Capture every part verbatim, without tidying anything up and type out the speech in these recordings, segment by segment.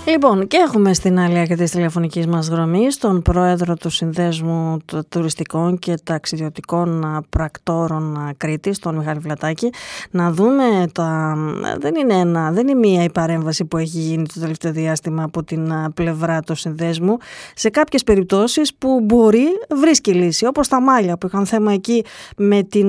Λοιπόν, και έχουμε στην άλλη άκρη της τηλεφωνικής μας γραμμής τον πρόεδρο του Συνδέσμου Τουριστικών και Ταξιδιωτικών Πρακτόρων Κρήτης, τον Μιχάλη Βλατάκη, να δούμε τα... Δεν είναι, ένα... Δεν είναι μία η παρέμβαση που έχει γίνει το τελευταίο διάστημα από την πλευρά του Συνδέσμου. Σε κάποιες περιπτώσεις που μπορεί βρίσκει λύση, όπως τα Μάλια που είχαν θέμα εκεί με την,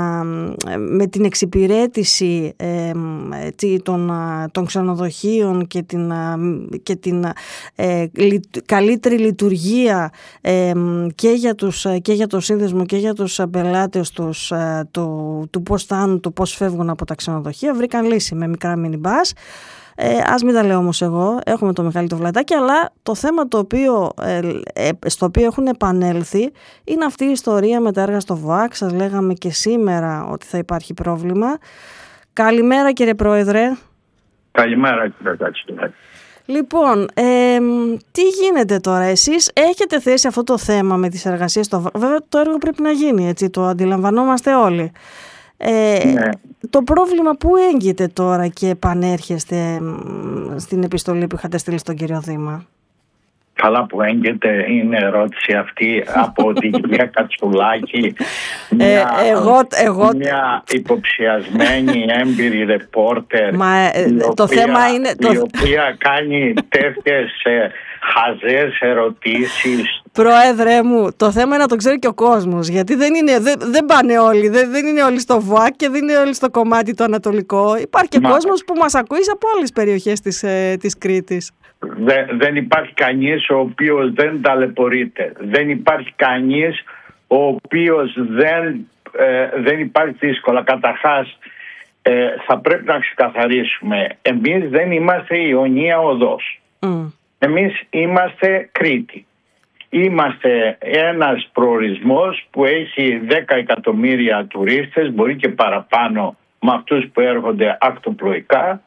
με την εξυπηρέτηση ε, των, των ξενοδοχείων και την και την ε, καλύτερη λειτουργία ε, και, για τους, και για το σύνδεσμο και για τους πελάτες τους ε, του, του πώς φτάνουν, του πώς φεύγουν από τα ξενοδοχεία, βρήκαν λύση με μικρά μινιμπάς. Ε, ας μην τα λέω όμως εγώ, έχουμε το Μιχάλη το Βλατάκη, αλλά το θέμα το οποίο, ε, ε, στο οποίο έχουν επανέλθει είναι αυτή η ιστορία με τα έργα στο ΒΟΑΚ. Σας λέγαμε και σήμερα ότι θα υπάρχει πρόβλημα. Καλημέρα κύριε Πρόεδρε. Καλημέρα κύριε Κατσουλάκη. Λοιπόν, ε, τι γίνεται τώρα, εσείς έχετε θέσει αυτό το θέμα με τις εργασίες στο ΒΟΑΚ. Βέβαια το έργο πρέπει να γίνει, έτσι, το αντιλαμβανόμαστε όλοι. Ε, ναι. Το πρόβλημα που έγκυται τώρα και επανέρχεστε στην επιστολή που είχατε στείλει στον κύριο Δήμα? Καλά που έγκυται είναι ερώτηση αυτή από την κυρία Κατσουλάκη, μια, ε, εγώ, εγώ... μια υποψιασμένη έμπειρη ρεπόρτερ, Μα, ε, η, το οποία, θέμα είναι, η το... οποία κάνει τέτοιες ε, χαζές ερωτήσεις. Πρόεδρε μου, το θέμα είναι να το ξέρει και ο κόσμος, γιατί δεν, είναι, δεν, δεν πάνε όλοι, δεν, δεν είναι όλοι στο ΒΟΑΚ και δεν είναι όλοι στο κομμάτι το ανατολικό. Υπάρχει και Μα... κόσμος που μας ακούει από άλλες περιοχές της, ε, της Κρήτης. Δε, δεν υπάρχει κανείς ο οποίος δεν ταλαιπωρείται. Δεν υπάρχει κανείς ο οποίος δεν, ε, δεν υπάρχει δύσκολα. Καταρχάς, ε, θα πρέπει να ξεκαθαρίσουμε. Εμείς δεν είμαστε η Ιωνία Οδός. Mm. Εμείς είμαστε Κρήτη. Είμαστε ένας προορισμός που έχει δέκα εκατομμύρια τουρίστες, μπορεί και παραπάνω με αυτούς που έρχονται ακτοπλοϊκά,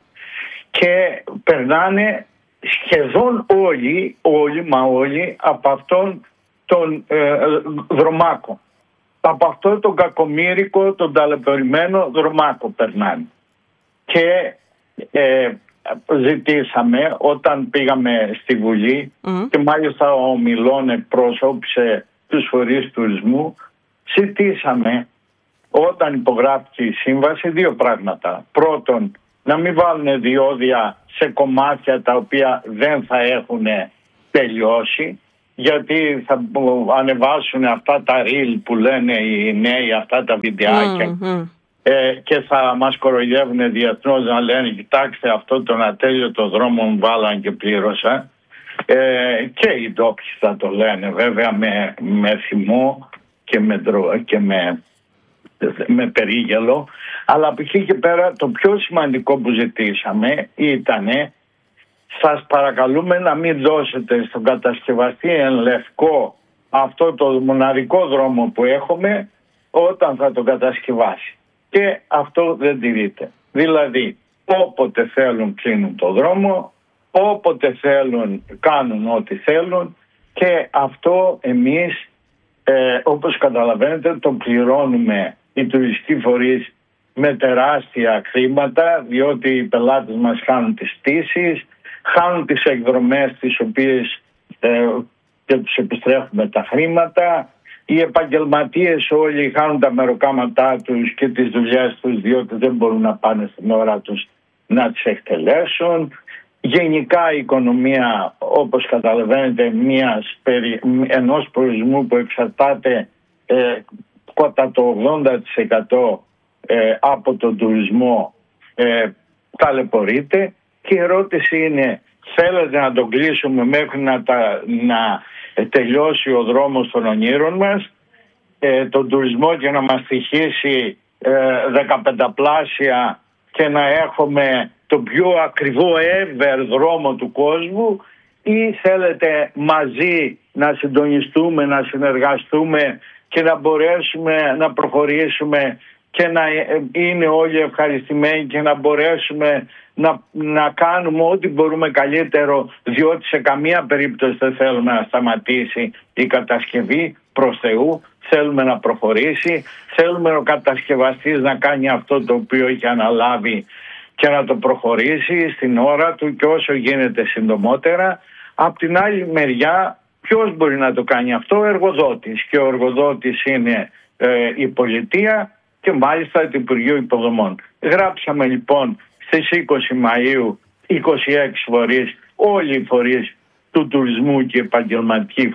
και περνάνε σχεδόν όλοι, όλοι μα όλοι από αυτόν τον ε, δρομάκο. Από αυτόν τον κακομοίρικο, τον ταλαιπωρημένο δρομάκο περνάνε. Και ε, ζητήσαμε όταν πήγαμε στη Βουλή mm. και μάλιστα ο Μιλών εκπρόσωπησε τους φορείς τουρισμού, ζητήσαμε όταν υπογράφηκε η σύμβαση δύο πράγματα. Πρώτον, να μην βάλουν διόδια σε κομμάτια τα οποία δεν θα έχουν τελειώσει, γιατί θα ανεβάσουν αυτά τα reel που λένε οι νέοι, αυτά τα βιντεάκια mm-hmm. ε, και θα μας κοροϊδεύουν διεθνώς να λένε κοιτάξτε αυτό τον ατέλειωτο δρόμο μου βάλαν και πλήρωσα. Ε, και οι ντόπιοι θα το λένε βέβαια με, με θυμό και με, και με, με περίγελο. Αλλά από εκεί και πέρα το πιο σημαντικό που ζητήσαμε ήτανε, σας παρακαλούμε να μην δώσετε στον κατασκευαστή εν λευκό αυτό το μοναδικό δρόμο που έχουμε όταν θα το κατασκευάσει. Και αυτό δεν τηρείται. Δηλαδή όποτε θέλουν κλείνουν το δρόμο, όποτε θέλουν κάνουν ό,τι θέλουν, και αυτό εμείς ε, όπως καταλαβαίνετε το πληρώνουμε οι τουριστικοί φορείς με τεράστια χρήματα, διότι οι πελάτες μας χάνουν τις πτήσεις, χάνουν τις εκδρομές τις οποίες ε, και τους επιστρέφουμε τα χρήματα. Οι επαγγελματίες όλοι χάνουν τα μεροκάματά τους και τις δουλειές τους, διότι δεν μπορούν να πάνε στην ώρα τους να τις εκτελέσουν. Γενικά η οικονομία, όπως καταλαβαίνετε, μιας, ενός προορισμού που εξαρτάται ε, κατά το ογδόντα τοις εκατό ε, από τον τουρισμό, ε, ταλαιπωρείται. Και η ερώτηση είναι, θέλετε να τον κλείσουμε μέχρι να, τα, να τελειώσει ο δρόμος των ονείρων μας, ε, τον τουρισμό, και να μας στοιχήσει ε, δεκαπενταπλάσια και να έχουμε το πιο ακριβό ever δρόμο του κόσμου, ή θέλετε μαζί να συντονιστούμε, να συνεργαστούμε και να μπορέσουμε να προχωρήσουμε και να είναι όλοι ευχαριστημένοι και να μπορέσουμε να, να κάνουμε ό,τι μπορούμε καλύτερο, διότι σε καμία περίπτωση δεν θέλουμε να σταματήσει η κατασκευή, προς Θεού, θέλουμε να προχωρήσει, θέλουμε ο κατασκευαστής να κάνει αυτό το οποίο έχει αναλάβει και να το προχωρήσει στην ώρα του και όσο γίνεται συντομότερα. Απ' την άλλη μεριά, ποιος μπορεί να το κάνει αυτό? Ο εργοδότης. Και ο εργοδότης είναι ε, η πολιτεία και μάλιστα το Υπουργείο Υποδομών. Γράψαμε λοιπόν στις είκοσι Μαΐου είκοσι έξι φορείς, όλοι οι φορείς του τουρισμού και επαγγελματικοί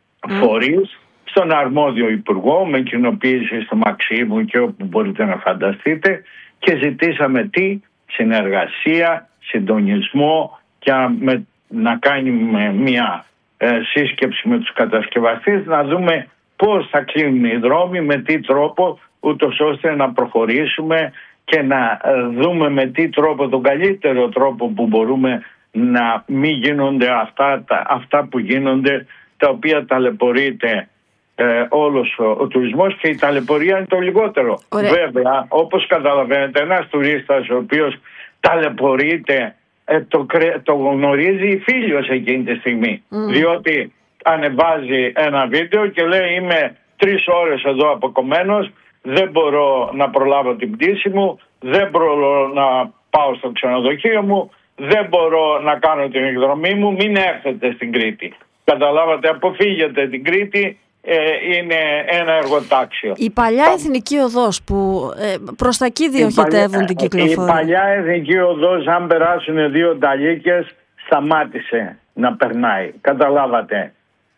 φορείς, στον αρμόδιο υπουργό, με κοινοποίηση στο Μαξίμου και όπου μπορείτε να φανταστείτε, και ζητήσαμε τι? Συνεργασία, συντονισμό και με, να κάνουμε μια ε, σύσκεψη με τους κατασκευαστές, να δούμε πώς θα κλείνουν οι δρόμοι, με τι τρόπο, ούτως ώστε να προχωρήσουμε και να δούμε με τι τρόπο, τον καλύτερο τρόπο που μπορούμε να μην γίνονται αυτά, τα, αυτά που γίνονται, τα οποία ταλαιπωρείται ε, όλος ο, ο τουρισμός, και η ταλαιπωρία είναι το λιγότερο. Ωραία. Βέβαια, όπως καταλαβαίνετε, ένας τουρίστας ο οποίος ταλαιπωρείται ε, το, το γνωρίζει η φίλος εκείνη τη στιγμή. Mm. Διότι ανεβάζει ένα βίντεο και λέει είμαι τρεις ώρες εδώ αποκομμένος, δεν μπορώ να προλάβω την πτήση μου, δεν μπορώ να πάω στο ξενοδοχείο μου, δεν μπορώ να κάνω την εκδρομή μου, μην έρθετε στην Κρήτη. Καταλάβατε, αποφύγετε την Κρήτη, ε, είναι ένα εργοτάξιο. Η παλιά εθνική οδός που ε, προς τα εκεί διοχετεύουν την κυκλοφορία. Η παλιά εθνική οδός, αν περάσουν δύο ταλίκες, σταμάτησε να περνάει. Καταλάβατε.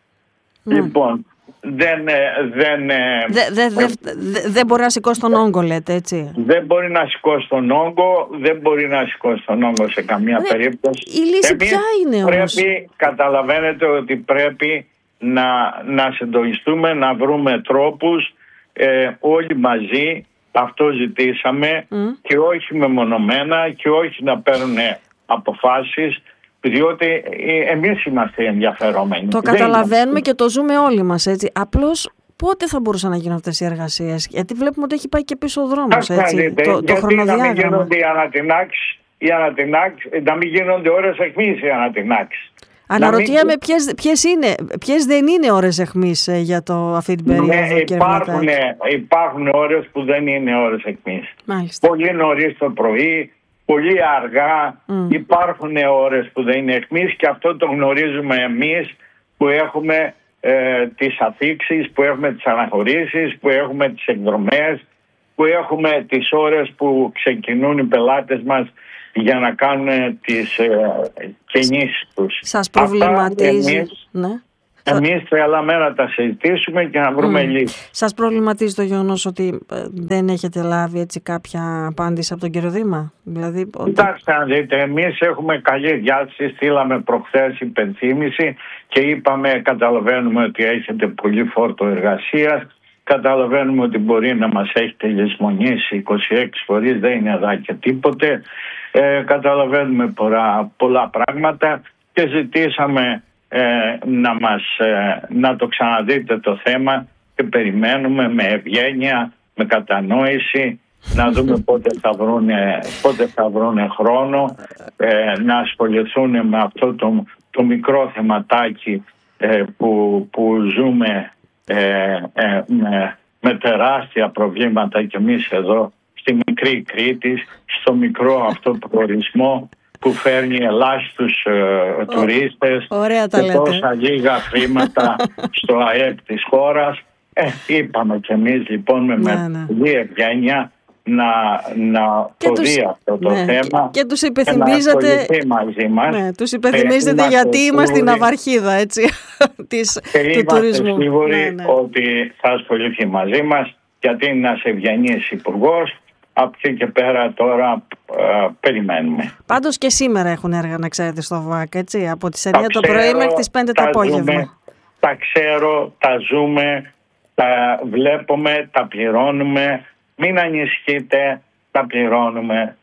Mm. Λοιπόν, δεν, δεν, δεν, δεν, δεν, δεν μπορεί να σηκώσει τον όγκο, λέτε, έτσι. Δεν μπορεί να σηκώσει τον όγκο, δεν μπορεί να σηκώσει τον όγκο σε καμία δεν, περίπτωση. Η λύση Εμείς ποια είναι όμως? Πρέπει, καταλαβαίνετε ότι πρέπει να, να συντονιστούμε, να βρούμε τρόπους ε, όλοι μαζί, αυτό ζητήσαμε, mm. και όχι μεμονωμένα και όχι να παίρνουν αποφάσεις, διότι εμείς είμαστε ενδιαφερόμενοι. Το καταλαβαίνουμε και το ζούμε όλοι μας, έτσι. Απλώς πότε θα μπορούσαν να γίνουν αυτές οι εργασίες? Γιατί βλέπουμε ότι έχει πάει και πίσω ο δρόμος, έτσι. Δείτε, το, το χρονοδιάγραμμα. Να μην γίνονται οι ανατινάξεις, οι ανατινάξεις, να μην γίνονται ώρες αιχμής οι ανατινάξεις. Αναρωτιέμαι μην... ποιες, ποιες, είναι, ποιες δεν είναι ώρες αιχμής ε, για το, αυτή την περίοδο. Ναι, υπάρχουν, υπάρχουν ώρες που δεν είναι ώρες αιχμής. Μάλιστα. Πολύ νωρίς το πρωί, πολύ αργά, mm. υπάρχουν ώρες που δεν είναι αιχμής, και αυτό το γνωρίζουμε εμείς που έχουμε ε, τις αφίξεις, που έχουμε τις αναχωρήσεις, που έχουμε τις εκδρομές, που έχουμε τις ώρες που ξεκινούν οι πελάτες μας για να κάνουν τις ε, κινήσεις τους. Σας προβληματίζει? Εμείς, ναι. Εμείς θέλαμε να τα συζητήσουμε και να βρούμε mm. λύση. Σας προβληματίζει το γεγονός ότι δεν έχετε λάβει έτσι κάποια απάντηση από τον κύριο Δήμα? Δηλαδή, ότι... Κοιτάξτε να δείτε, εμείς έχουμε καλή διάθεση, στείλαμε προχθές υπενθύμηση και είπαμε, καταλαβαίνουμε ότι έχετε πολύ φόρτο εργασίας, καταλαβαίνουμε ότι μπορεί να μας έχετε λησμονήσει είκοσι έξι φορές, δεν είναι εδώ και τίποτε, ε, καταλαβαίνουμε πολλά, πολλά πράγματα και ζητήσαμε Ε, να, μας, ε, να το ξαναδείτε το θέμα και περιμένουμε με ευγένεια, με κατανόηση να δούμε πότε θα βρούνε, πότε θα βρούνε χρόνο ε, να ασχοληθούν με αυτό το, το μικρό θεματάκι ε, που, που ζούμε ε, ε, με, με τεράστια προβλήματα και εμείς εδώ στη μικρή Κρήτη, στο μικρό αυτό προορισμό που φέρνει ελάχιστους ε, τουρίστες και τόσα λίγα χρήματα στο ΑΕΠ της χώρας. Ε, είπαμε κι εμείς λοιπόν με μεγάλη ευγένεια να, να το τους, δει αυτό το ναι, θέμα και, και τους υπενθυμίζετε, και μαζί μας. Ναι, τους υπενθυμίζετε ε, γιατί είμαστε στην ναυαρχίδα, έτσι, της, του τουρισμού. Είμαστε σίγουροι ναι, ναι. ότι θα ασχοληθεί μαζί μας, γιατί είναι ένας ευγενής υπουργός. Από εκεί και πέρα τώρα ε, περιμένουμε. Πάντως και σήμερα έχουν έργα, να ξέρετε, στο ΒΑΚ, έτσι, από τις εννιά το πρωί μέχρι τις πέντε το απόγευμα. Ζούμε, τα ξέρω, τα ζούμε, τα βλέπουμε, τα πληρώνουμε. Μην ανησυχείτε, τα πληρώνουμε.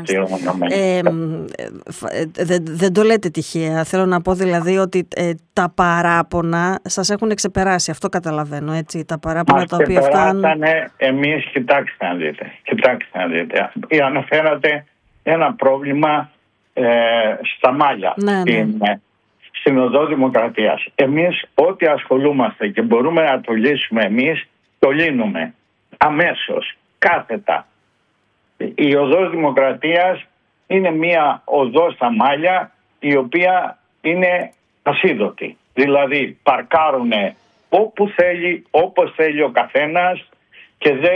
Ε, δεν, δεν το λέτε τυχαία. Θέλω να πω δηλαδή ότι ε, τα παράπονα σας έχουν ξεπεράσει. Αυτό καταλαβαίνω, έτσι. Τα παράπονα μας τα οποία φτάνουν. Εμείς, κοιτάξτε να δείτε. Κοιτάξτε να δείτε. Αναφέρατε ένα πρόβλημα ε, στα Μάλια. Ναι, ναι. Στην, στην Οδό Δημοκρατίας. Εμείς ό,τι ασχολούμαστε και μπορούμε να το λύσουμε εμείς, το λύνουμε αμέσως, κάθετα. Η Οδός Δημοκρατίας είναι μια οδός στα μάλια η οποία είναι ασίδωτη. Δηλαδή παρκάρουν όπου θέλει, όπως θέλει ο καθένας και δε,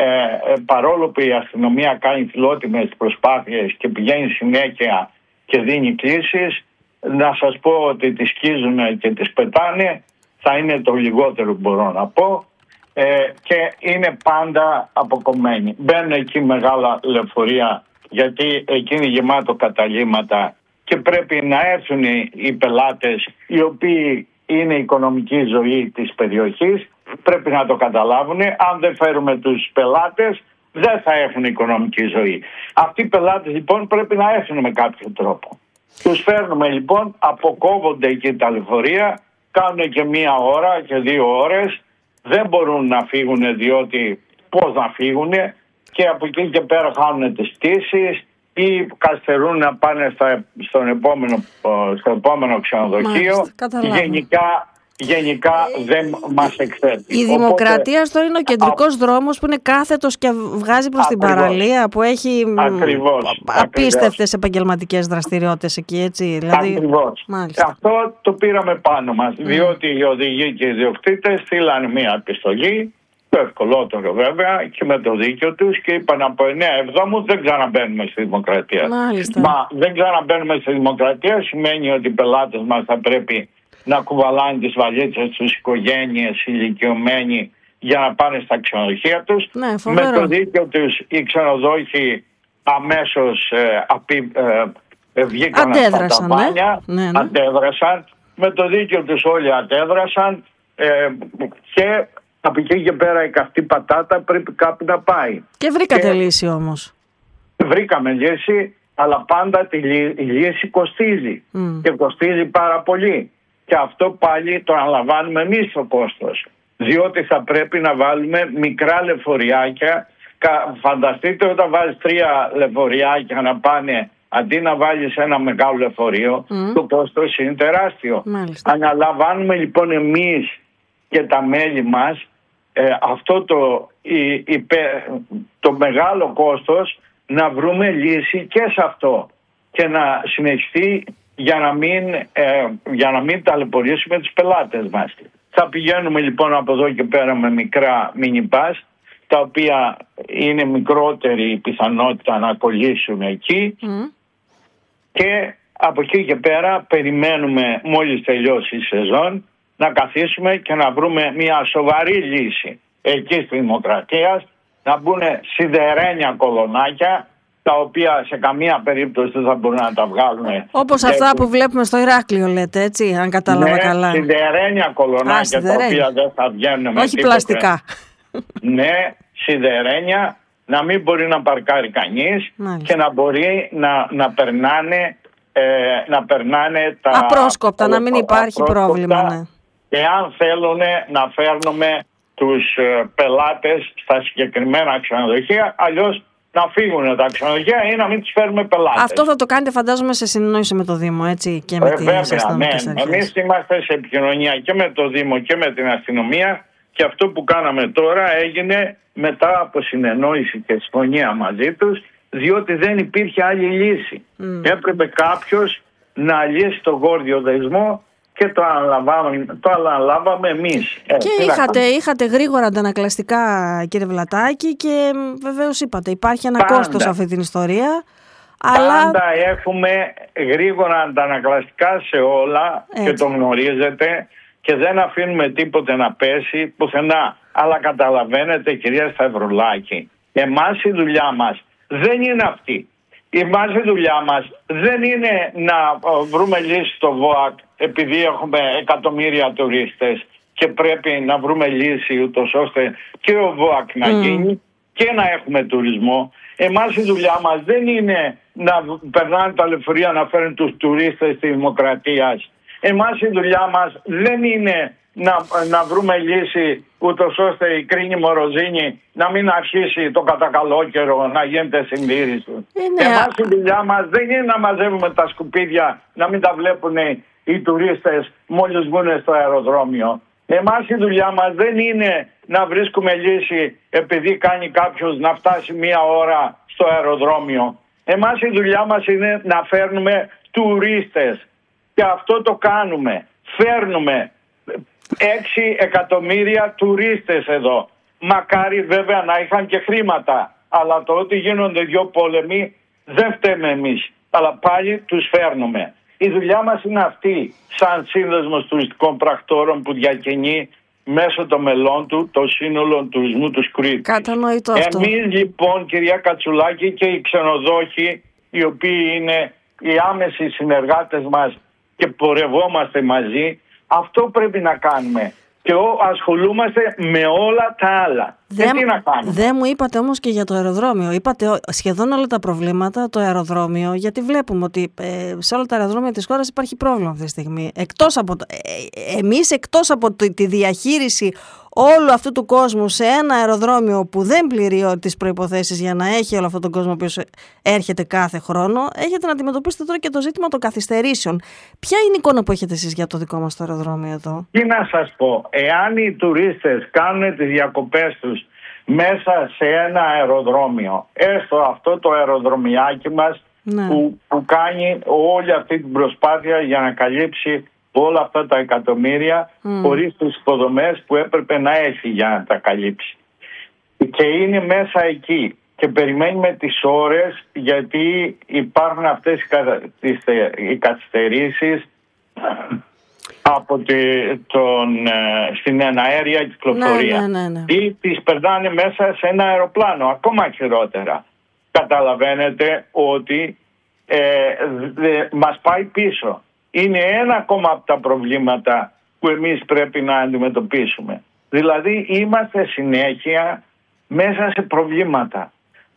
ε, παρόλο που η αστυνομία κάνει φιλότιμες προσπάθειες και πηγαίνει συνέχεια και δίνει κλήσεις, να σας πω ότι τις σκίζουν και τις πετάνε, θα είναι το λιγότερο που μπορώ να πω, ε, και είναι πάντα αποκομμένοι. Μπαίνουν εκεί μεγάλα λεωφορεία γιατί εκεί είναι γεμάτο καταλύματα και πρέπει να έρθουν οι πελάτες οι οποίοι είναι η οικονομική ζωή της περιοχής, πρέπει να το καταλάβουν. Αν δεν φέρουμε τους πελάτες δεν θα έχουν οικονομική ζωή. Αυτοί οι πελάτες λοιπόν πρέπει να έρθουν με κάποιο τρόπο. Τους φέρνουμε λοιπόν, αποκόβονται εκεί τα λεωφορεία, κάνουν και μία ώρα και δύο ώρες, δεν μπορούν να φύγουν διότι πώς να φύγουν και από εκεί και πέρα χάνουν τις πτήσεις ή καθυστερούν να πάνε στα, στον επόμενο, στο επόμενο ξενοδοχείο. Γενικά, γενικά δεν μας εκθέτει. Η Δημοκρατία τώρα είναι ο κεντρικός α... δρόμος που είναι κάθετος και βγάζει προς ακριβώς την παραλία, που έχει ακριβώς, απίστευτες επαγγελματικές δραστηριότητες εκεί, έτσι. Δηλαδή... Ακριβώς. Αυτό το πήραμε πάνω μας, mm. διότι οι οδηγοί και οι ιδιοκτήτες στείλαν μία επιστολή, το ευκολότερο βέβαια, και με το δίκιο τους, και είπαν από εννέα εβδόμου δεν ξαναμπαίνουμε στη Δημοκρατία. Μάλιστα. Μα δεν ξαναμπαίνουμε στη Δημοκρατία σημαίνει ότι οι πελάτες μας θα πρέπει να κουβαλάνε τις βαλίτσες τους, οικογένειες, ηλικιωμένοι, για να πάνε στα ξενοδοχεία τους. Ναι, με το δίκιο τους οι ξενοδόχοι αμέσως ε, απει, ε, ε, βγήκαν στα ταβάνια, ναι. Ναι, ναι. αντέδρασαν. Με το δίκιο τους όλοι αντέδρασαν ε, και από εκεί και πέρα η καυτή πατάτα πρέπει κάπου να πάει. Και βρήκατε και λύση όμως. Βρήκαμε λύση, αλλά πάντα τη λύ, η λύση κοστίζει mm. και κοστίζει πάρα πολύ. Και αυτό πάλι το αναλαμβάνουμε εμείς το κόστος. Διότι θα πρέπει να βάλουμε μικρά λεωφοριάκια. Φανταστείτε όταν βάζεις τρία λεωφοριάκια να πάνε, αντί να βάλεις ένα μεγάλο λεωφορείο, mm. το κόστος είναι τεράστιο. Μάλιστα. Αναλαμβάνουμε λοιπόν εμείς και τα μέλη μας ε, αυτό το, η, η, το μεγάλο κόστος, να βρούμε λύση και σε αυτό και να συνεχιστεί για να μην, ε, για να μην ταλαιπωρήσουμε τους πελάτες μας. Θα πηγαίνουμε λοιπόν από εδώ και πέρα με μικρά μινιμπάς, τα οποία είναι μικρότερη η πιθανότητα να κολλήσουν εκεί mm. και από εκεί και πέρα περιμένουμε μόλις τελειώσει η σεζόν να καθίσουμε και να βρούμε μια σοβαρή λύση εκεί στη Δημοκρατία, να μπουν σιδερένια κολονάκια, τα οποία σε καμία περίπτωση δεν θα μπορούν να τα βγάλουν. Όπως αυτά που βλέπουμε στο Ηράκλειο, λέτε, έτσι, αν κατάλαβα ναι, καλά. Σιδερένια κολονάκια, Α, σιδερένια. Τα οποία δεν θα βγαίνουν με όχι τίποτε. Πλαστικά. Ναι, σιδερένια, να μην μπορεί να παρκάρει κανείς και να μπορεί να, να περνάνε ε, να περνάνε τα απρόσκοπτα, να μην υπάρχει πρόβλημα. Ναι. Και αν θέλουν να φέρνουμε τους ε, πελάτες στα συγκεκριμένα ξενοδοχεία, αλλιώς να φύγουν τα ξενοδοχεία ή να μην τους φέρουμε πελάτες. Αυτό θα το κάνετε φαντάζομαι σε συνεννόηση με το Δήμο, έτσι, και με ε, τις αστυνομικές ναι. αρχές. Εμείς είμαστε σε επικοινωνία και με το Δήμο και με την αστυνομία και αυτό που κάναμε τώρα έγινε μετά από συνεννόηση και συμφωνία μαζί τους, διότι δεν υπήρχε άλλη λύση. Mm. Έπρεπε κάποιος να λύσει τον γόρδιο δεσμό και το αναλάβαμε, το αναλάβαμε εμείς. Και ε, είχατε, είχατε γρήγορα αντανακλαστικά, κύριε Βλατάκη, και βεβαίως είπατε υπάρχει ένα πάντα κόστος αυτή την ιστορία. Αλλά πάντα έχουμε γρήγορα αντανακλαστικά σε όλα. Έτσι. Και το γνωρίζετε και δεν αφήνουμε τίποτε να πέσει πουθενά. Αλλά καταλαβαίνετε, κυρία Σταυρουλάκη, εμάς η δουλειά μας δεν είναι αυτή. Εμάς η δουλειά μας δεν είναι να βρούμε λύση στο ΒΟΑΚ επειδή έχουμε εκατομμύρια τουρίστες και πρέπει να βρούμε λύση ούτως ώστε και ο ΒΟΑΚ να mm. γίνει και να έχουμε τουρισμό. Εμάς η δουλειά μας δεν είναι να περνάνε τα λεωφορεία να φέρουν τους τουρίστες στη Δημοκρατία. Εμάς η δουλειά μας δεν είναι να, να βρούμε λύση ούτως ώστε η Κρίνη Μοροζίνη να μην αρχίσει το κατά καλό καιρό να γίνεται συντήρηση. Είναι... Εμάς η δουλειά μας δεν είναι να μαζεύουμε τα σκουπίδια, να μην τα βλέπουν οι τουρίστες μόλις βγουν στο αεροδρόμιο. Εμάς η δουλειά μας δεν είναι να βρίσκουμε λύση επειδή κάνει κάποιος να φτάσει μία ώρα στο αεροδρόμιο. Εμάς η δουλειά μας είναι να φέρνουμε τουρίστες και αυτό το κάνουμε. Φέρνουμε έξι εκατομμύρια τουρίστες εδώ. Μακάρι βέβαια να είχαν και χρήματα, αλλά το ότι γίνονται δυο πόλεμοι δεν φταίμε εμείς, αλλά πάλι τους φέρνουμε. Η δουλειά μας είναι αυτή, σαν σύνδεσμος τουριστικών πρακτόρων που διακινεί μέσω των μελών του το σύνολο τουρισμού του Κρήτης. Κατανοητό αυτό. Εμείς λοιπόν, κυρία Κατσουλάκη, και οι ξενοδόχοι, οι οποίοι είναι οι άμεσοι συνεργάτες μας και πορευόμαστε μαζί, αυτό πρέπει να κάνουμε. Και ασχολούμαστε με όλα τα άλλα. Δεν, τι να κάνουμε. Δεν μου είπατε όμως και για το αεροδρόμιο. Είπατε σχεδόν όλα τα προβλήματα, το αεροδρόμιο, γιατί βλέπουμε ότι ε, σε όλα τα αεροδρόμια της χώρας υπάρχει πρόβλημα αυτή τη στιγμή. Εκτός από, ε, εμείς εκτός από τη, τη διαχείριση όλου αυτού του κόσμου σε ένα αεροδρόμιο που δεν πληρεί τις προϋποθέσεις για να έχει όλο αυτόν τον κόσμο που έρχεται κάθε χρόνο, έχετε να αντιμετωπίσετε τώρα και το ζήτημα των καθυστερήσεων. Ποια είναι η εικόνα που έχετε εσείς για το δικό μας το αεροδρόμιο εδώ? Τι να σας πω, εάν οι τουρίστες κάνουν τις διακοπές τους μέσα σε ένα αεροδρόμιο, έστω αυτό το αεροδρομιάκι μας, ναι, που, που κάνει όλη αυτή την προσπάθεια για να καλύψει όλα αυτά τα εκατομμύρια mm. χωρίς τις υποδομές που έπρεπε να έχει για να τα καλύψει. Και είναι μέσα εκεί και περιμένουμε τις ώρες, γιατί υπάρχουν αυτές οι καθυστερήσεις από τη, τον, στην εναέρια κυκλοφορία. Ναι, ναι, ναι, ναι. Ή τις περνάνε μέσα σε ένα αεροπλάνο, ακόμα χειρότερα. Καταλαβαίνετε ότι ε, δε, μας πάει πίσω. Είναι ένα ακόμα από τα προβλήματα που εμείς πρέπει να αντιμετωπίσουμε. Δηλαδή είμαστε συνέχεια μέσα σε προβλήματα.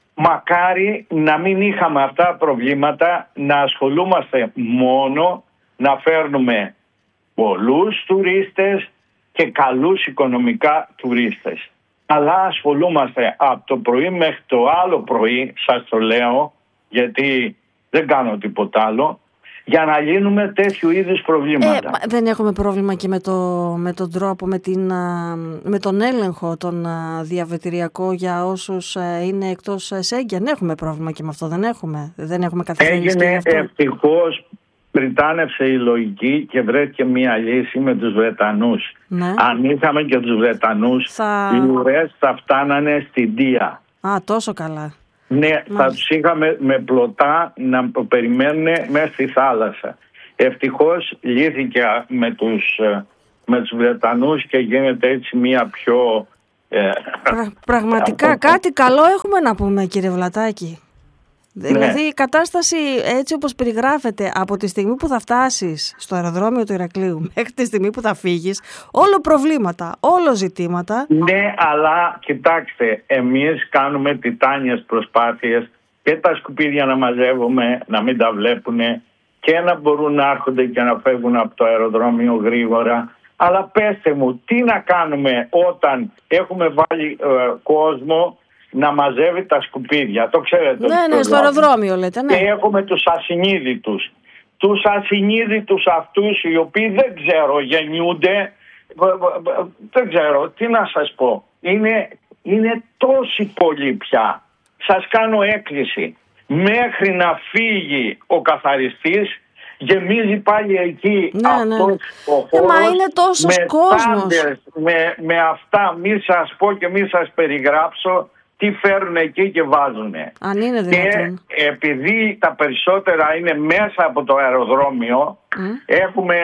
Μακάρι να μην είχαμε αυτά τα προβλήματα, να ασχολούμαστε μόνο να φέρνουμε πολλούς τουρίστες και καλούς οικονομικά τουρίστες. Αλλά ασχολούμαστε από το πρωί μέχρι το άλλο πρωί, σας το λέω, γιατί δεν κάνω τίποτα άλλο, για να λύνουμε τέτοιου είδους προβλήματα. Ε, δεν έχουμε πρόβλημα και με, το, με τον τρόπο, με, την, με τον έλεγχο τον διαβετηριακό για όσους είναι εκτός Σέγγεν? Έχουμε πρόβλημα και με αυτό, δεν έχουμε? Δεν έχουμε καθυστερήσει? Έγινε ευτυχώς, πριτάνευσε η λογική και βρέθηκε μια λύση με τους Βρετανούς. Ναι. Αν είχαμε και τους Βρετανούς, θα... οι ουρές θα φτάνανε στην Τία. Α, τόσο καλά. Ναι, μάλιστα. Θα τους είχαμε με πλωτά να περιμένουν μέσα στη θάλασσα. Ευτυχώς λύθηκε με τους, με τους Βρετανούς και γίνεται έτσι μια πιο... Ε, Πρα, πραγματικά από... κάτι καλό έχουμε να πούμε, κύριε Βλατάκη. Ναι. Δηλαδή η κατάσταση έτσι όπως περιγράφεται από τη στιγμή που θα φτάσεις στο αεροδρόμιο του Ηρακλείου μέχρι τη στιγμή που θα φύγεις, όλο προβλήματα, όλο ζητήματα. Ναι, αλλά κοιτάξτε, εμείς κάνουμε τιτάνιες προσπάθειες και τα σκουπίδια να μαζεύουμε, να μην τα βλέπουν, και να μπορούν να έρχονται και να φεύγουν από το αεροδρόμιο γρήγορα. Αλλά πέστε μου, τι να κάνουμε όταν έχουμε βάλει ε, κόσμο να μαζεύει τα σκουπίδια? Το ξέρετε. Ναι, ναι, στο αεροδρόμιο λέτε, ναι. Και έχουμε τους ασυνείδητους. Τους ασυνείδητους αυτούς, οι οποίοι δεν ξέρω, γεννιούνται, δεν ξέρω, τι να σας πω. Είναι, είναι τόσοι πολλοί πια. Σας κάνω έκκληση. Μέχρι να φύγει ο καθαριστής, γεμίζει πάλι εκεί, ναι, αυτός, ναι, ο χώρος, μα είναι τόσος με κόσμος. τάντες, με, με αυτά, μη σας πω και μη σας περιγράψω τι φέρουν εκεί και βάζουν. Αν είναι δυνατόν. Και επειδή τα περισσότερα είναι μέσα από το αεροδρόμιο, mm. έχουμε,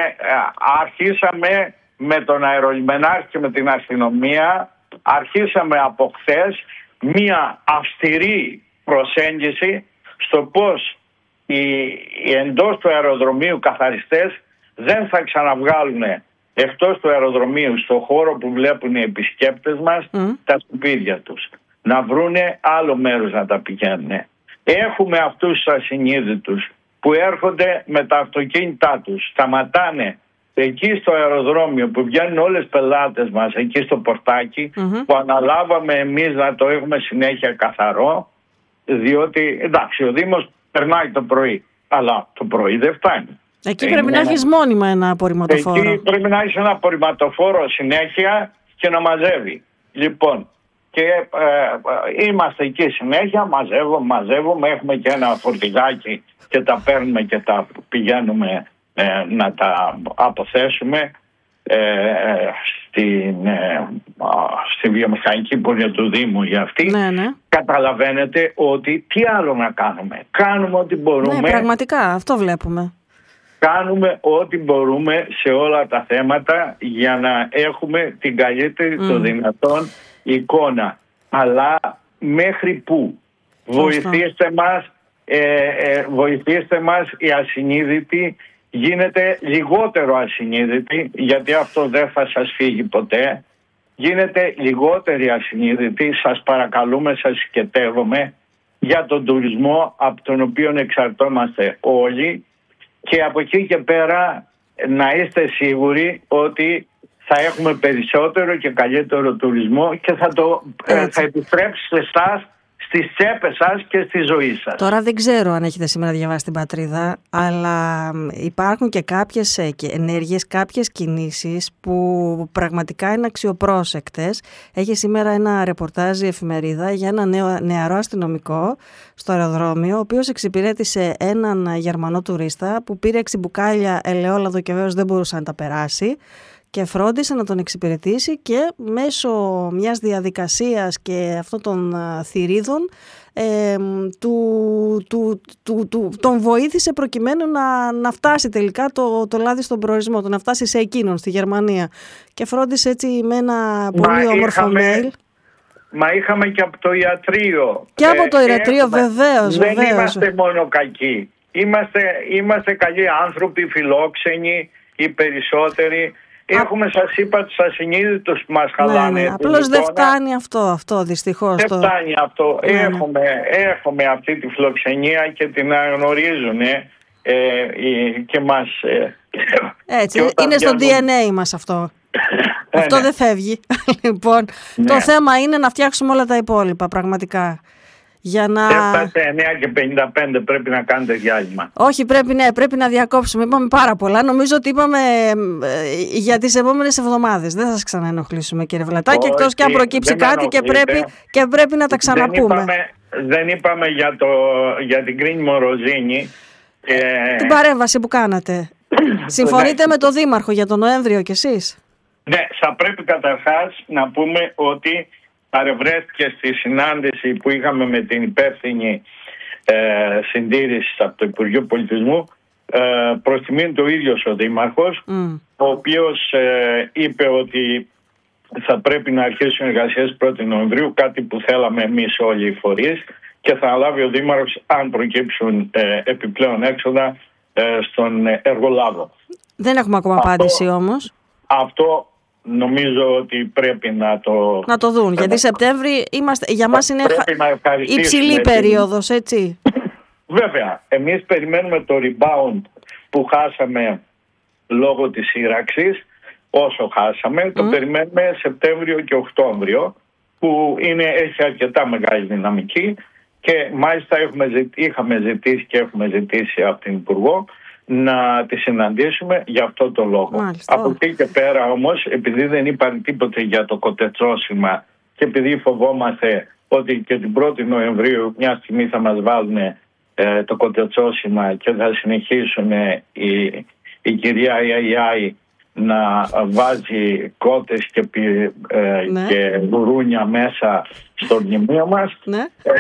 αρχίσαμε με τον αερολιμενάρχη και με την αστυνομία, αρχίσαμε από χθες μία αυστηρή προσέγγιση στο πώς οι, οι εντός του αεροδρομίου καθαριστές δεν θα ξαναβγάλουν εκτός του αεροδρομίου, στο χώρο που βλέπουν οι επισκέπτες μας, mm. τα σκουπίδια τους. Να βρούνε άλλο μέρος να τα πηγαίνουν. Έχουμε αυτούς τους ασυνείδητους που έρχονται με τα αυτοκίνητά τους, σταματάνε εκεί στο αεροδρόμιο που βγαίνουν όλες οι πελάτες μας, εκεί στο πορτάκι, mm-hmm. που αναλάβαμε εμείς να το έχουμε συνέχεια καθαρό, διότι εντάξει, ο Δήμος περνάει το πρωί, αλλά το πρωί δεν φτάνει. Εκεί είναι πρέπει ένα... να έχεις μόνιμα ένα απορριμματοφόρο. Εκεί πρέπει να έχεις ένα απορριμματοφόρο συνέχεια και να μαζεύει. Λοιπόν, και ε, είμαστε εκεί συνέχεια, μαζεύουμε, μαζεύουμε, έχουμε και ένα φορτηγάκι και τα παίρνουμε και τα πηγαίνουμε ε, να τα αποθέσουμε ε, στην, ε, στη βιομηχανική πορεία του Δήμου για αυτή. Ναι, ναι. Καταλαβαίνετε ότι τι άλλο να κάνουμε. Κάνουμε ό,τι μπορούμε. Ναι, πραγματικά, αυτό βλέπουμε. Κάνουμε ό,τι μπορούμε σε όλα τα θέματα για να έχουμε την καλύτερη mm. των δυνατόν εικόνα. Αλλά μέχρι πού? Βοηθήστε μας, ε, ε, βοηθήστε μας οι ασυνείδητοι. Γίνεται λιγότερο ασυνείδητοι, γιατί αυτό δεν θα σας φύγει ποτέ. Γίνεται λιγότεροι ασυνείδητοι. Σας παρακαλούμε, σας σκετεύομαι για τον τουρισμό από τον οποίο εξαρτώμαστε όλοι. Και από εκεί και πέρα να είστε σίγουροι ότι θα έχουμε περισσότερο και καλύτερο τουρισμό και θα, το, θα επιστρέψει σε εσάς, στις τσέπες σας και στη ζωή σας. Τώρα δεν ξέρω αν έχετε σήμερα διαβάσει την Πατρίδα, αλλά υπάρχουν και κάποιες ενέργειες, κάποιες κινήσεις που πραγματικά είναι αξιοπρόσεκτες. Έχει σήμερα ένα ρεπορτάζ η εφημερίδα για ένα νέο, νεαρό αστυνομικό στο αεροδρόμιο, ο οποίος εξυπηρέτησε έναν Γερμανό τουρίστα που πήρε έξι μπουκάλια ελαιόλαδο και βέβαιως δεν μπορούσε να τα περάσει. Και φρόντισε να τον εξυπηρετήσει και μέσω μιας διαδικασίας και αυτών των θηρίδων ε, του, του, του, του, τον βοήθησε προκειμένου να, να φτάσει τελικά το, το λάδι στον προορισμό του, να φτάσει σε εκείνον, στη Γερμανία. Και φρόντισε έτσι με ένα πολύ μα όμορφο είχαμε, mail. Μα είχαμε και από το ιατρείο. Και από το ιατρείο ε, βεβαίως. Δεν βεβαίως. είμαστε μόνο κακοί. Είμαστε, είμαστε καλοί άνθρωποι, φιλόξενοι, οι περισσότεροι. Έχουμε, σας είπα, τους ασυνείδητους που μας χαλάνε. Ναι, ναι. Απλώς δεν φτάνει αυτό, αυτό δυστυχώς. Δεν το... φτάνει αυτό. Ναι, έχουμε, ναι. έχουμε αυτή τη φιλοξενία και την αναγνωρίζουν ε, ε, και μας... Ε, Έτσι, και είναι στο βγαίνουν... ντι εν έι μας αυτό. αυτό ναι. δεν φεύγει. λοιπόν, ναι. το θέμα είναι να φτιάξουμε όλα τα υπόλοιπα, πραγματικά. Για να... Έφτασε εννιά και πενήντα πέντε, πρέπει να κάνετε διάλειμμα. Όχι, πρέπει, ναι, πρέπει να διακόψουμε. Είπαμε πάρα πολλά. Νομίζω ότι είπαμε ε, για τις επόμενες εβδομάδες. Δεν θα σας ξαναενοχλήσουμε, κύριε Βλατάκη, εκτός και αν προκύψει κάτι και πρέπει, και πρέπει να τα ξαναπούμε. Δεν είπαμε, δεν είπαμε για, το, για την Γκρίνη Μοροζίνη. Ε, την παρέμβαση που κάνατε. Συμφωνείτε με τον Δήμαρχο για τον Νοέμβριο κι εσείς? Ναι, θα πρέπει καταρχάς να πούμε ότι παρευρέθηκε στη συνάντηση που είχαμε με την υπεύθυνη ε, συντήρηση από το Υπουργείο Πολιτισμού ε, προς τιμήν του ίδιος ο Δήμαρχος, mm. ο οποίος ε, είπε ότι θα πρέπει να αρχίσουν εργασίες πρώτη Νοεμβρίου, κάτι που θέλαμε εμείς όλοι οι φορείς, και θα λάβει ο Δήμαρχος αν προκύψουν ε, επιπλέον έξοδα ε, στον εργολάβο. Δεν έχουμε ακόμα αυτό, απάντηση όμως. Αυτό νομίζω ότι πρέπει να το... Να το δουν, γιατί Σεπτέμβρη είμαστε, για μας είναι υψηλή περίοδος, έτσι. Βέβαια, εμείς περιμένουμε το rebound που χάσαμε λόγω της σύραξης, όσο χάσαμε, mm. το περιμένουμε Σεπτέμβριο και Οκτώβριο, που είναι, έχει αρκετά μεγάλη δυναμική και μάλιστα έχουμε ζητήσει, είχαμε ζητήσει και έχουμε ζητήσει από την Υπουργό να τη συναντήσουμε για αυτό το λόγο. Μάλιστα. Από εκεί και πέρα όμως, επειδή δεν είπαν τίποτε για το κοτετσόσημα και επειδή φοβόμαστε ότι και την πρώτη Νοεμβρίου μια στιγμή θα μας βάλουν ε, το κοτετσόσημα και θα συνεχίσουν ε, η, η κυρία Ιαϊάη να βάζει κότες και, ε, ναι. και γουρούνια μέσα στο μνημείο μας, ναι. ε,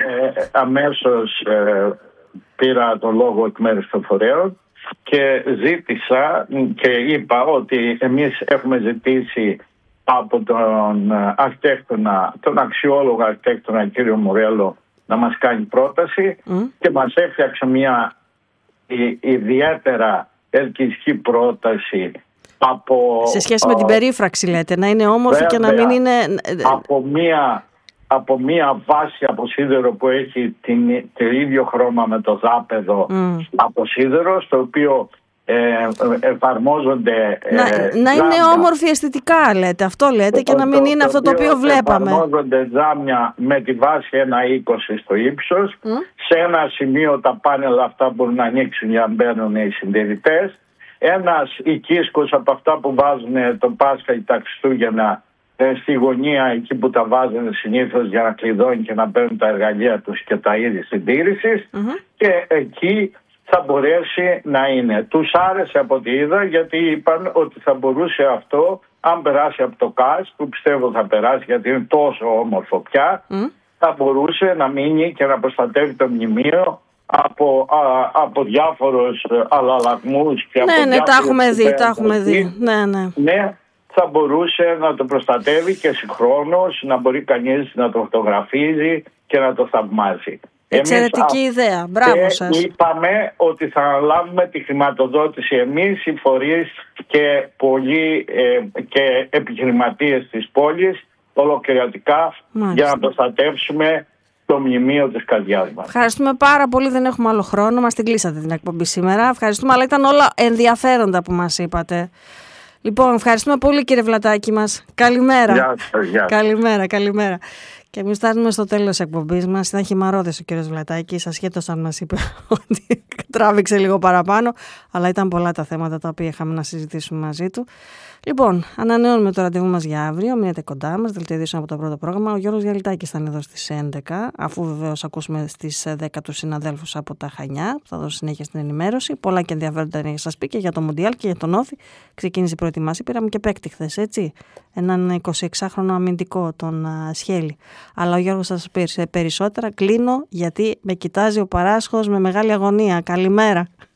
αμέσως ε, πήρα το λόγο εκ μέρους των φορέων και ζήτησα και είπα ότι εμείς έχουμε ζητήσει από τον αρχιτέκτονα, τον αξιόλογο αρχιτέκτονα κύριο Μορέλο να μας κάνει πρόταση mm. και μας έφτιαξε μια ιδιαίτερα ελκυστική πρόταση από, σε σχέση με την περίφραξη λέτε, να είναι όμορφη και να μην είναι... Από μια, από μια βάση από σίδερο που έχει την, το ίδιο χρώμα με το δάπεδο mm. από σίδερο, στο οποίο ε, εφαρμόζονται... Να, ε, να είναι όμορφη αισθητικά λέτε, αυτό λέτε, και, και να μην είναι αυτό το οποίο βλέπαμε. Εφαρμόζονται τζάμια με τη βάση ένα είκοσι στο ύψος. Mm. Σε ένα σημείο τα πάνελ αυτά μπορούν να ανοίξουν για να μπαίνουν οι συντηρητές. Ένας οικίσκος από αυτά που βάζουν το Πάσχα ή τα Χριστούγεννα στη γωνία εκεί που τα βάζουν συνήθως για να κλειδώνουν και να παίρνουν τα εργαλεία τους και τα είδη συντήρησης, mm-hmm. και εκεί θα μπορέσει να είναι. Τους άρεσε από ό,τι είδα, γιατί είπαν ότι θα μπορούσε αυτό, αν περάσει από το ΚΑΣ, που πιστεύω θα περάσει γιατί είναι τόσο όμορφο πια, mm. θα μπορούσε να μείνει και να προστατεύει το μνημείο από, α, από διάφορους αλλαλαγμούς και ναι, από ναι, τα έχουμε δει, τα έχουμε δει. Ναι, ναι. ναι, θα μπορούσε να το προστατεύει και συγχρόνως να μπορεί κανείς να το φωτογραφίζει και να το θαυμάζει. Εξαιρετική εμείς, ιδέα. Μπράβο σας. Είπαμε ότι θα αναλάβουμε τη χρηματοδότηση εμείς, οι φορείς και πολλοί ε, και επιχειρηματίες της πόλης ολοκληρωτικά. Μάλιστα. Για να προστατεύσουμε το μνημείο της καρδιάς μας. Ευχαριστούμε πάρα πολύ. Δεν έχουμε άλλο χρόνο. Μας την κλείσατε την εκπομπή σήμερα. Ευχαριστούμε, αλλά ήταν όλα ενδιαφέροντα που μας είπατε. Λοιπόν, ευχαριστούμε πολύ, κύριε Βλατάκη μας. Καλημέρα. Γεια σας, γεια. Καλημέρα, καλημέρα. Και εμείς φτάνουμε στο τέλος της εκπομπής μας. Ήταν χυμαρώδες ο κύριος Βλατάκης, ασχέτως αν μας είπε ότι τράβηξε λίγο παραπάνω, αλλά ήταν πολλά τα θέματα τα οποία είχαμε να συζητήσουμε μαζί του. Λοιπόν, ανανεώνουμε το ραντεβού μας για αύριο. Μείνετε κοντά μας, δελτίο ειδήσεων από το πρώτο πρόγραμμα. Ο Γιώργος Γιαλιτάκης θα είναι εδώ στις έντεκα, αφού βεβαίως ακούσουμε στις δέκα τους συναδέλφους από τα Χανιά, που θα δώσουν συνέχεια στην ενημέρωση. Πολλά και ενδιαφέροντα να σας πει και για το Μουντιάλ και για τον Όφη. Ξεκίνησε η προετοιμασία. Πήραμε και παίκτη χθες, έτσι. Έναν εικοσιεξάχρονο αμυντικό, τον uh, Σχέλη. Αλλά ο Γιώργος θα σας πει περισσότερα. Κλείνω, γιατί με κοιτάζει ο Παράσχος με μεγάλη αγωνία. Καλημέρα.